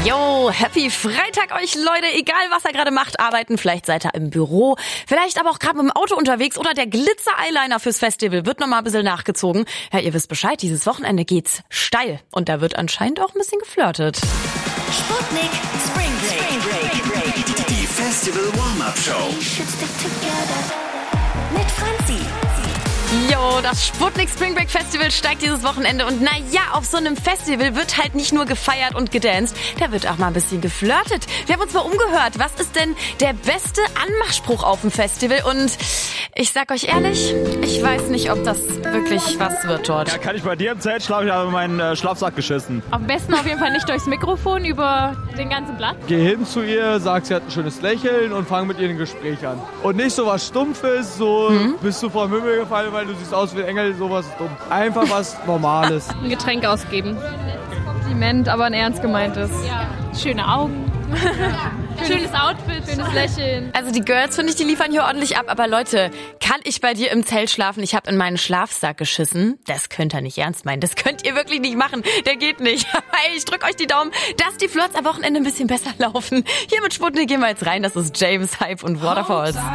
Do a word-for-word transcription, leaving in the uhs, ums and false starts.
Yo, happy Freitag euch Leute, egal was ihr gerade macht, arbeiten, vielleicht seid ihr im Büro, vielleicht aber auch gerade mit dem Auto unterwegs oder der Glitzer-Eyeliner fürs Festival wird nochmal ein bisschen nachgezogen. Ja, ihr wisst Bescheid, dieses Wochenende geht's steil und da wird anscheinend auch ein bisschen geflirtet. Sputnik Spring Break. Die Festival Warm-Up Show. Mit Franzi. Jo, das Sputnik Spring Break Festival steigt dieses Wochenende und naja, auf so einem Festival wird halt nicht nur gefeiert und gedanced, da wird auch mal ein bisschen geflirtet. Wir haben uns mal umgehört, was ist denn der beste Anmachspruch auf dem Festival und ich sag euch ehrlich, ich weiß nicht, ob das wirklich was wird dort. Ja, kann ich bei dir im Zelt schlafen? Ich habe meinen äh, Schlafsack geschissen. Am besten auf jeden Fall nicht durchs Mikrofon über den ganzen Blatt. Geh hin zu ihr, sag, sie hat ein schönes Lächeln und fang mit ihr ein Gespräch an. Und nicht so was Stumpfes, so Mhm. bist du vom Himmel gefallen, weil du siehst aus wie ein Engel, sowas ist dumm. Einfach was Normales. Ein Getränk ausgeben. Kompliment, aber ein ernst gemeintes. Ja. Schöne Augen. Schönes Outfit, schönes Lächeln. Also die Girls, finde ich, die liefern hier ordentlich ab. Aber Leute, kann ich bei dir im Zelt schlafen? Ich habe in meinen Schlafsack geschissen. Das könnt ihr nicht ernst meinen. Das könnt ihr wirklich nicht machen. Der geht nicht. Aber hey, ich drück euch die Daumen, dass die Flirts am Wochenende ein bisschen besser laufen. Hier mit Sputnik gehen wir jetzt rein. Das ist James, Hype und Waterfalls.